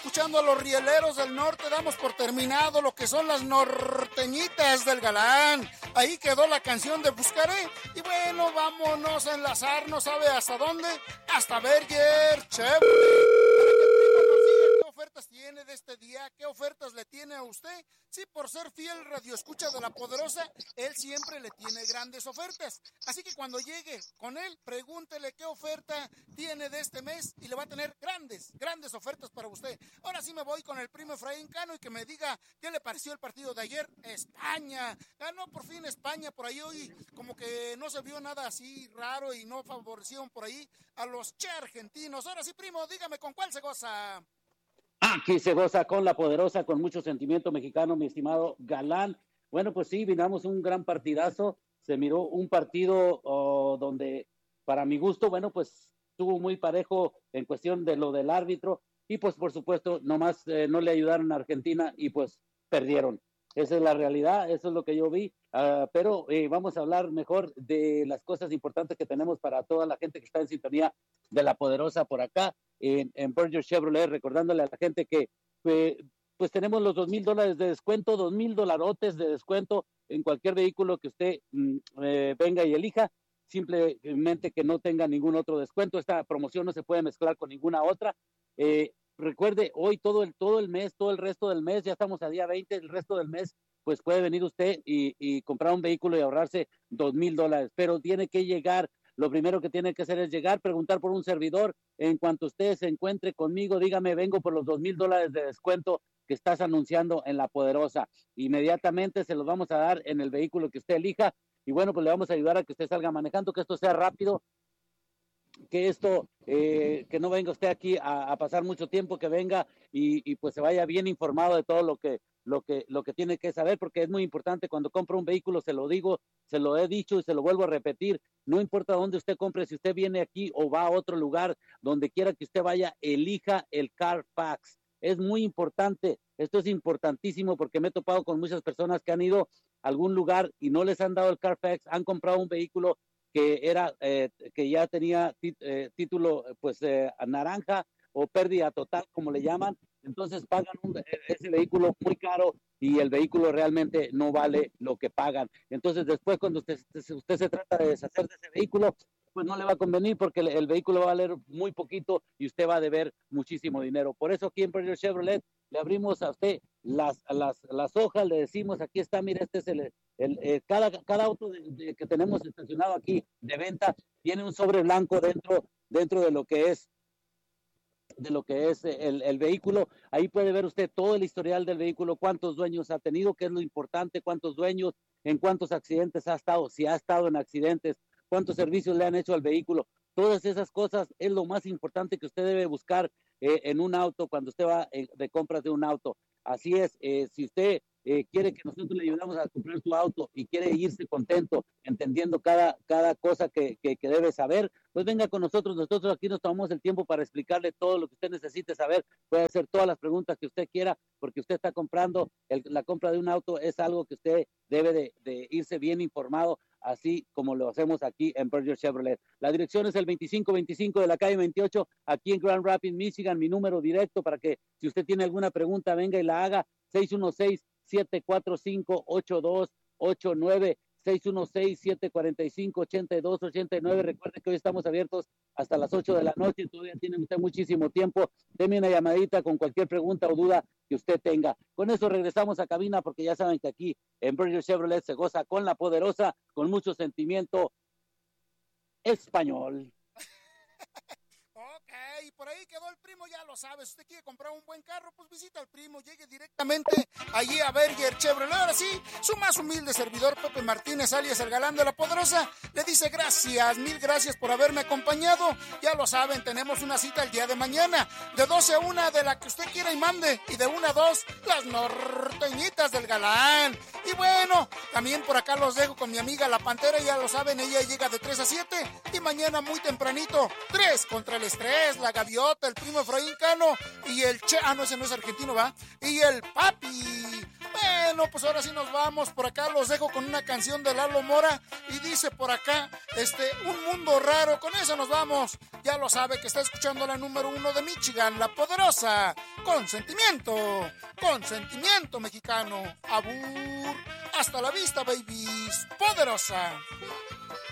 escuchando a los rieleros del norte. Damos por terminado lo que son las norteñitas del galán. Ahí quedó la canción de Buscaré. Y bueno, vámonos a enlazar, ¿no sabe hasta dónde? Hasta Berger Chevrolet. ¿Qué ofertas tiene de este día? ¿Qué ofertas le tiene a usted? Sí, por ser fiel radioescucha de La Poderosa, él siempre le tiene grandes ofertas. Así que cuando llegue con él, pregúntele qué oferta tiene de este mes y le va a tener grandes ofertas para usted. Ahora sí me voy con el primo Efraín Cano y que me diga qué le pareció el partido de ayer. España, ganó por fin España por ahí hoy, como que no se vio nada así raro y no favorecieron por ahí a los argentinos. Ahora sí, primo, dígame con cuál se goza. Aquí se goza con La Poderosa, con mucho sentimiento mexicano, mi estimado Galán. Bueno, pues sí, miramos un gran partidazo. Se miró un partido donde, para mi gusto, bueno, pues estuvo muy parejo en cuestión de lo del árbitro. Y pues, por supuesto, nomás no le ayudaron a Argentina y pues perdieron. Esa es la realidad, eso es lo que yo vi. Pero vamos a hablar mejor de las cosas importantes que tenemos para toda la gente que está en sintonía de La Poderosa por acá en Berger Chevrolet, recordándole a la gente que pues tenemos los $2,000 de descuento, $2,000 de descuento en cualquier vehículo que usted venga y elija, simplemente que no tenga ningún otro descuento. Esta promoción no se puede mezclar con ninguna otra. Recuerde, hoy todo el mes, todo el resto del mes, ya estamos a día 20, el resto del mes, pues puede venir usted y comprar un vehículo y ahorrarse $2,000, pero tiene que llegar. Lo primero que tiene que hacer es llegar, preguntar por un servidor. En cuanto usted se encuentre conmigo, dígame, vengo por los $2,000 de descuento que estás anunciando en La Poderosa. Inmediatamente se los vamos a dar en el vehículo que usted elija. Y bueno, pues le vamos a ayudar a que usted salga manejando, que esto sea rápido, que esto, que no venga usted aquí a pasar mucho tiempo, que venga y pues se vaya bien informado de todo lo que tiene que saber, porque es muy importante cuando compra un vehículo, se lo digo, se lo he dicho y se lo vuelvo a repetir, no importa dónde usted compre, si usted viene aquí o va a otro lugar, donde quiera que usted vaya, elija el Carfax. Es muy importante, esto es importantísimo porque me he topado con muchas personas que han ido a algún lugar y no les han dado el Carfax, han comprado un vehículo que ya tenía título pues naranja o pérdida total, como le llaman. Entonces pagan ese vehículo muy caro y el vehículo realmente no vale lo que pagan. Entonces después cuando usted se trata de deshacer de ese vehículo, pues no le va a convenir porque el vehículo va a valer muy poquito y usted va a deber muchísimo dinero. Por eso aquí en Berger Chevrolet le abrimos a usted las hojas, le decimos, aquí está, mire, este es cada auto que tenemos estacionado aquí de venta tiene un sobre blanco dentro de lo que es el vehículo. Ahí puede ver usted todo el historial del vehículo, cuántos dueños ha tenido, qué es lo importante, cuántos dueños, en cuántos accidentes ha estado, si ha estado en accidentes, cuántos servicios le han hecho al vehículo. Todas esas cosas es lo más importante que usted debe buscar en un auto cuando usted va de compras de un auto. Así es, si usted quiere que nosotros le ayudamos a comprar su auto y quiere irse contento, entendiendo cada cosa que debe saber, pues venga con nosotros. Nosotros aquí nos tomamos el tiempo para explicarle todo lo que usted necesite saber. Puede hacer todas las preguntas que usted quiera, porque usted está comprando, la compra de un auto es algo que usted debe de irse bien informado, así como lo hacemos aquí en Berger Chevrolet. La dirección es el 2525 de la calle 28, aquí en Grand Rapids, Michigan. Mi número directo para que si usted tiene alguna pregunta, venga y la haga, 616-745-8289, 616-745-8289. Recuerde que hoy estamos abiertos hasta las 8 de la noche, todavía tiene usted muchísimo tiempo. Deme una llamadita con cualquier pregunta o duda que usted tenga. Con eso regresamos a cabina, porque ya saben que aquí en Berger Chevrolet se goza con La Poderosa, con mucho sentimiento español. Ok, por ahí quedó el primo, ya lo sabe. Si usted quiere comprar un buen carro, pues visita al primo, llegue directamente allí a Berger Chevrolet. Ahora sí, su más humilde servidor, Pepe Martínez, alias el galán de La Poderosa, le dice gracias, mil gracias por haberme acompañado. Ya lo saben, tenemos una cita el día de mañana, de 12 a 1, de la que usted quiera y mande, y de 1 a 2, las norteñitas del galán. Y bueno, también por acá los dejo con mi amiga La Pantera, ya lo saben, ella llega de 3 a 7, y mañana muy tempranito, 3 contra el estrés, la gaviota, el primo Efraín Cano, y el no, ese no es argentino, ¿va? Y el papi. Bueno, Bueno, pues ahora sí nos vamos. Por acá los dejo con una canción de Lalo Mora. Y dice por acá, un mundo raro. Con eso nos vamos. Ya lo sabe que está escuchando la número 1 de Michigan, La Poderosa. Con sentimiento mexicano. Abur. Hasta la vista, babies. Poderosa.